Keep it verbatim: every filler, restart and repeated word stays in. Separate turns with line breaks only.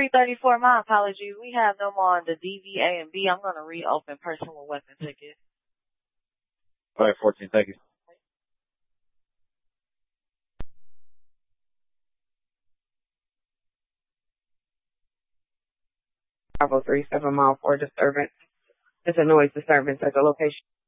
three thirty-four, my apologies. We have them on the D V A and B. I'm going to reopen personal weapon ticket.
All right, fourteen, thank you.
five oh three, seven mile for disturbance. It's a noise disturbance at the location.